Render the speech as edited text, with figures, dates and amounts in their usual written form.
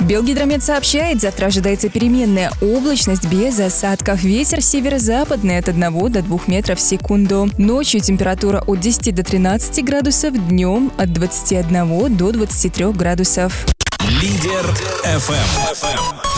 Белгидромет сообщает, завтра ожидается переменная облачность без осадков. Ветер северо-западный от 1 до 2 метров в секунду. Ночью температура от 10 до 13 градусов, днем от 21 до 23 градусов. Лидер FM.